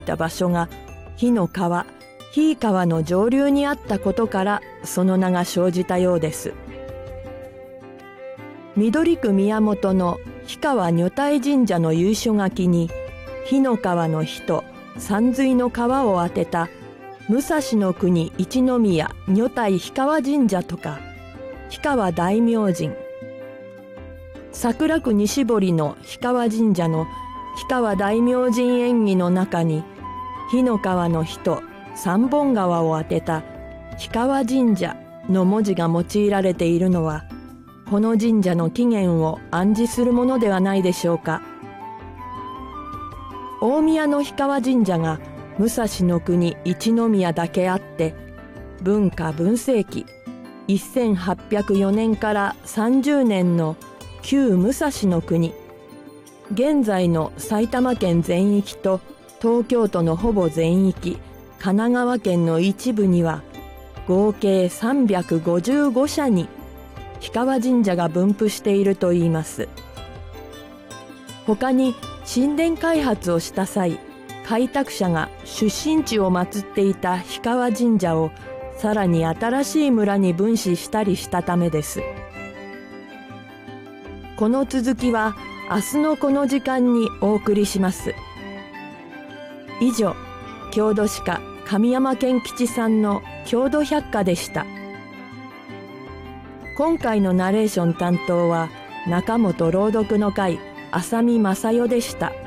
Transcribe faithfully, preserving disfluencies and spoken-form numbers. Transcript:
た場所が火の川、ひい川の上流にあったことからその名が生じたようです。緑区宮本の氷川女体神社の由緒書きに、火の川の火と山水の川を当てた武蔵国一宮女体氷川神社とか、氷川大明神、桜区西堀の氷川神社の氷川大明神縁起の中に、火の川の火と三本川を当てた氷川神社の文字が用いられているのは、この神社の起源を暗示するものではないでしょうか。大宮の氷川神社が武蔵国一宮だけあって、文化文世紀せんはっぴゃくよねんからさんじゅうねんの旧武蔵国、現在の埼玉県全域と東京都のほぼ全域、神奈川県の一部には合計さんびゃくごじゅうごしゃに氷川神社が分布しているといいます。他に神殿開発をした際、開拓者が出身地を祀っていた氷川神社をさらに新しい村に分祀したりしたためです。この続きは明日のこの時間にお送りします。以上、郷土史家神山健吉さんの郷土百科でした。今回のナレーション担当は中本朗読の会浅見正代でした。